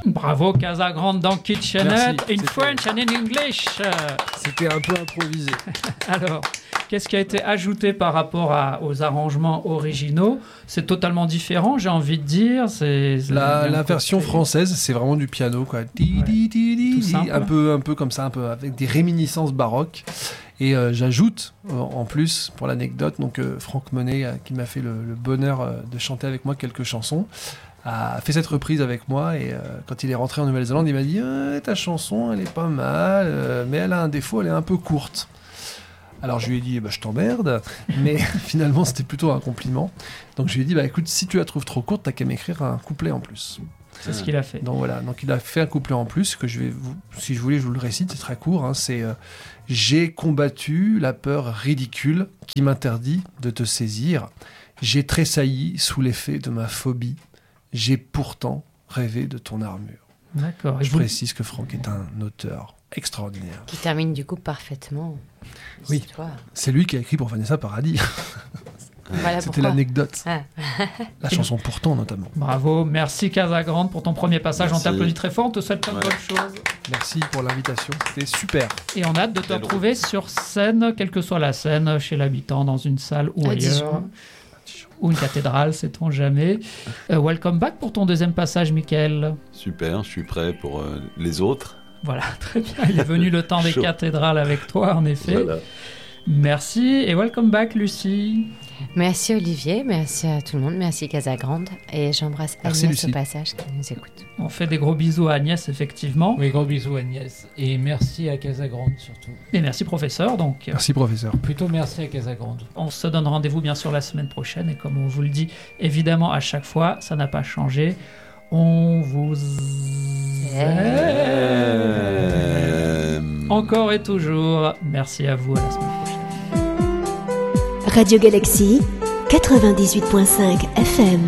Bravo Casagrande dans Kitchenette, Merci, in French and in English. C'était un peu improvisé. Alors, qu'est-ce qui a été ajouté par rapport aux arrangements originaux? C'est totalement différent, j'ai envie de dire. La version française, c'est vraiment du piano, quoi. Tout simple. Un peu comme ça, un peu avec des réminiscences baroques. Et j'ajoute, en plus, pour l'anecdote, donc Franck Monet, qui m'a fait le bonheur de chanter avec moi quelques chansons, a fait cette reprise avec moi. Et quand il est rentré en Nouvelle-Zélande, il m'a dit ta chanson, elle est pas mal, mais elle a un défaut, elle est un peu courte. Alors je lui ai dit je t'emmerde, mais finalement c'était plutôt un compliment. Donc je lui ai dit écoute, si tu la trouves trop courte, t'as qu'à m'écrire un couplet en plus. C'est ce qu'il a fait. Donc voilà, donc il a fait un couplet en plus que si je voulais, je vous le récite, c'est très court. C'est j'ai combattu la peur ridicule qui m'interdit de te saisir. J'ai tressailli sous l'effet de ma phobie. J'ai pourtant rêvé de ton armure. D'accord. Je précise que Franck est un auteur extraordinaire. Qui termine du coup parfaitement. Oui, l'histoire. C'est lui qui a écrit pour Vanessa Paradis. Voilà C'était pourquoi. l'anecdote. Ah. La chanson Pourtant, notamment. Bravo, merci Casagrande pour ton premier passage. Merci. On t'applaudit très fort, on te souhaite plein de bonnes choses. Merci pour l'invitation, c'était super. Et on a hâte de te retrouver sur scène, quelle que soit la scène, chez l'habitant, dans une salle ou À ailleurs. Dijon. Ou une cathédrale, sait-on jamais. Welcome back pour ton deuxième passage, Mickaël. Super, je suis prêt pour les autres. Voilà, très bien. Il est venu le temps des Chaud. cathédrales avec toi, en effet. Voilà. Merci et welcome back, Lucie. Merci Olivier, merci à tout le monde, merci Casagrande. Et j'embrasse Merci, Agnès Lucie. au passage qui nous écoute. On fait des gros bisous à Agnès, effectivement. Oui, gros bisous Agnès. Et merci à Casagrande surtout. Et merci, professeur. Donc, Merci, professeur. Plutôt merci à Casagrande. on se donne rendez-vous bien sûr la semaine prochaine. Et comme on vous le dit, évidemment, à chaque fois, ça n'a pas changé. On vous aime. Encore et toujours. Merci à vous. À la semaine prochaine. Radio Galaxy 98.5 FM.